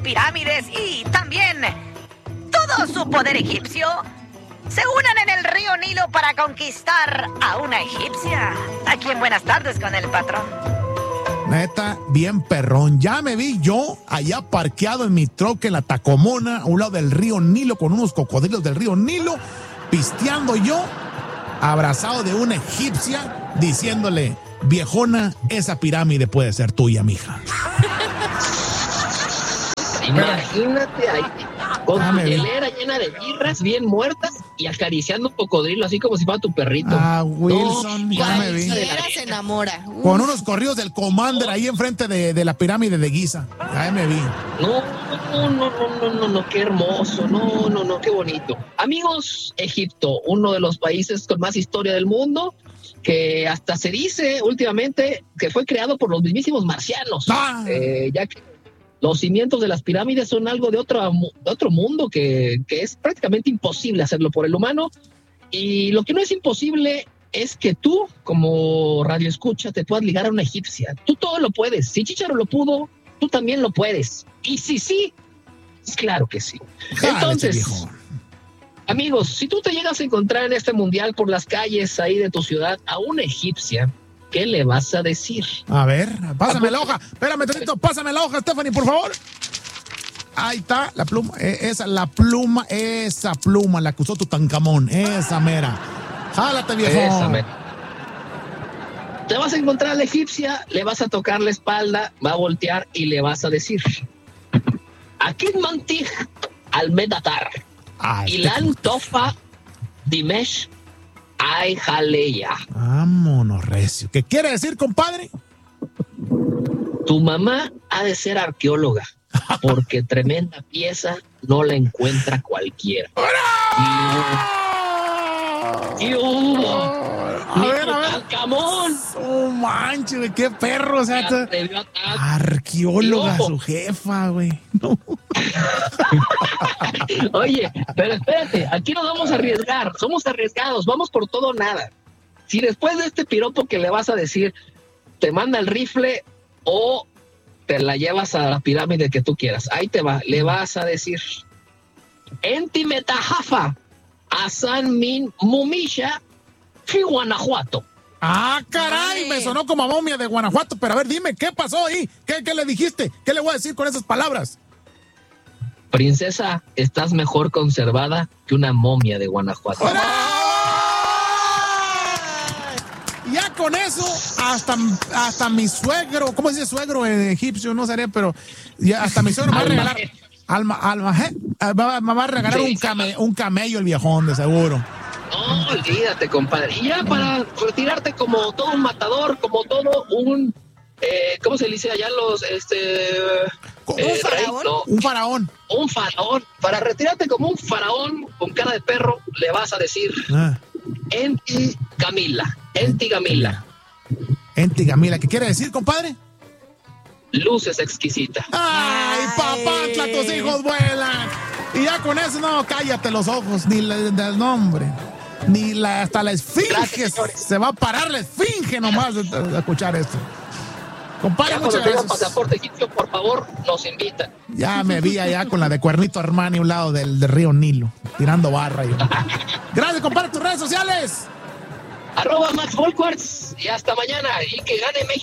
pirámides y también todo su poder egipcio se unan en el río Nilo para conquistar a una egipcia. Aquí en Buenas Tardes con el patrón. Neta, bien perrón. Ya me vi yo allá parqueado en mi troque en la Tacomona, a un lado del río Nilo, con unos cocodrilos del río Nilo, pisteando yo, abrazado de una egipcia, diciéndole: viejona, esa pirámide puede ser tuya, mija. Imagínate ahí, con tu hielera llena de birras bien muertas y acariciando un cocodrilo así como si fuera tu perrito. Wilson, no, ya me vi. Se enamora. Con unos corridos del Commander ahí enfrente de la pirámide de Giza. Ya me vi. No, qué hermoso. No, qué bonito. Amigos, Egipto, uno de los países con más historia del mundo, que hasta se dice últimamente que fue creado por los mismísimos marcianos. Ya que los cimientos de las pirámides son algo de otro mundo que es prácticamente imposible hacerlo por el humano. Y lo que no es imposible es que tú, como radioescucha, te puedas ligar a una egipcia. Tú todo lo puedes. Si Chícharo lo pudo, tú también lo puedes. Y sí, claro que sí. Entonces, amigos, si tú te llegas a encontrar en este mundial por las calles ahí de tu ciudad a una egipcia, ¿qué le vas a decir? A ver, pásame la hoja. Espérame, tantito, pásame la hoja, Stephanie, por favor. Ahí está, la pluma. Esa pluma, la que usó Tutankamón. Esa mera. Jálate, viejo. Esa mera. Te vas a encontrar a la egipcia, le vas a tocar la espalda, va a voltear y le vas a decir: Akid Mantij al-Medatar, Ilan Tofa Dimesh Ay, jaleya. Vámonos, recio. ¿Qué quiere decir, compadre? Tu mamá ha de ser arqueóloga, porque tremenda pieza no la encuentra cualquiera. ¡Y hubo! A ver. ¡Camón! ¡Oh, manches, güey! ¡Qué perro! O sea, arqueóloga, su jefa, güey. No. Oye, pero espérate, aquí nos vamos a arriesgar, somos arriesgados, vamos por todo o nada. Si después de este piropo que le vas a decir, te manda el rifle o te la llevas a la pirámide que tú quieras, ahí te va, le vas a decir: Enti metajafa, Asan min mumisha, fi Guanajuato. Ah, caray, me sonó como a momia de Guanajuato, pero a ver, dime, ¿qué pasó ahí? ¿Qué le dijiste? ¿Qué le voy a decir con esas palabras? Princesa, estás mejor conservada que una momia de Guanajuato. ¡Hola! Ya con eso, hasta mi suegro, ¿cómo se dice suegro en egipcio? No sabía, pero ya hasta mi suegro me va a regalar. Me va a regalar un camello el viejón, de seguro. No, olvídate, compadre. Y ya para retirarte como todo un matador, como todo un... ¿cómo se dice allá los... ¿Un faraón? Un faraón. Para retirarte como un faraón con cara de perro, le vas a decir: Enti Gamila. Enti Gamila. Enti Gamila. ¿Qué quiere decir, compadre? Luces exquisita. ¡Ay, papantla, tus hijos vuelan! Y ya con eso, no, cállate los ojos, ni del nombre. Hasta la esfinge. Se va a parar la esfinge nomás de escuchar esto. Compadre, ya muchas gracias. Pasaporte egipcio, por favor, nos invita. Ya me vi allá con la de Cuernito Armani a un lado del río Nilo, tirando barra yo. Gracias, compadre, tus redes sociales. @Max Volquarts, y hasta mañana, y que gane México.